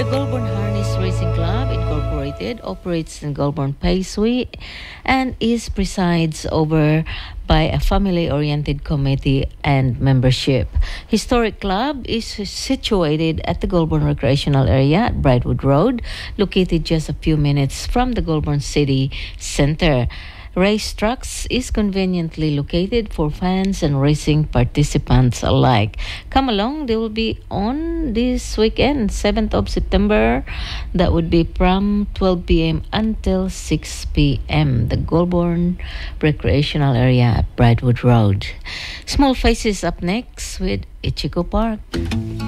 Goulburn Harness Racing Club Incorporated operates in Goulburn Paceway and is presides over by a family-oriented committee and membership. Historic Club is situated at the Goulburn Recreational Area at Brightwood Road, located just a few minutes from the Goulburn City Centre. Racetracks is conveniently located for fans and racing participants alike. Come along, they will be on this weekend, 7th of September. That would be from 12 p.m. until 6 p.m. The Goulburn Recreational Area at Brightwood Road. Small Faces up next with Ichigo Park.